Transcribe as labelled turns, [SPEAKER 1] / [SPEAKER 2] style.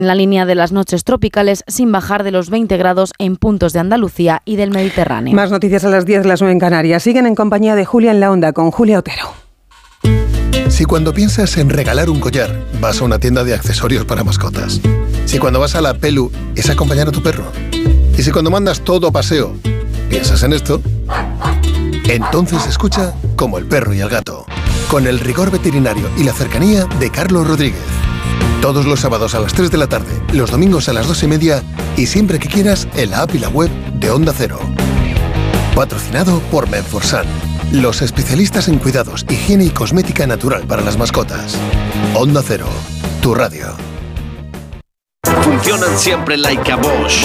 [SPEAKER 1] en la línea de las noches tropicales sin bajar de los 20 grados en puntos de Andalucía y del Mediterráneo.
[SPEAKER 2] Más noticias a las 10, las 9 en Canarias. Siguen en compañía de Julia en la Onda con Julia Otero.
[SPEAKER 3] Si cuando piensas en regalar un collar, vas a una tienda de accesorios para mascotas. Si cuando vas a la Pelu es acompañar a tu perro. Y si cuando mandas todo a paseo, piensas en esto, entonces escucha Como el perro y el gato, con el rigor veterinario y la cercanía de Carlos Rodríguez. Todos los sábados a las 3 de la tarde, los domingos a las 2:30 y siempre que quieras en la app y la web de Onda Cero. Patrocinado por Menforsan, los especialistas en cuidados, higiene y cosmética natural para las mascotas. Onda Cero, tu radio.
[SPEAKER 4] Funcionan siempre like a Bosch.